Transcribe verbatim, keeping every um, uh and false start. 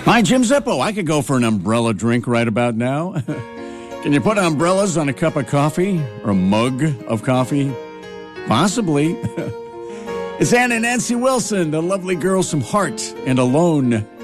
Hi, Jim Zippo. I could go for an umbrella drink right about now. Can you put umbrellas on a cup of coffee or a mug of coffee? Possibly. It's Ann and Nancy Wilson, the lovely girls from Heart and Alone.